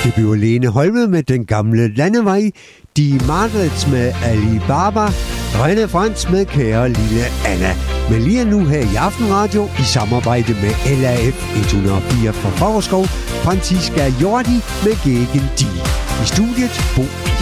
Det bliver Lene Holme med Den Gamle Landevej, De Martels med Ali Baba, René Frans med Kære Lille Anna. Men lige nu her i Aftenradio i samarbejde med LAF 104 fra Favreskov, Franziska Jordi med Gegen Di. I studiet Bo